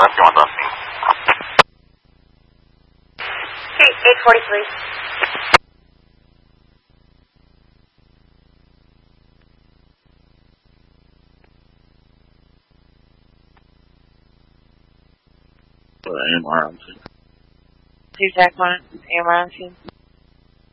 rescue on the scene. Okay, 843. AMR on scene. 2 TAC 1, AMR on scene.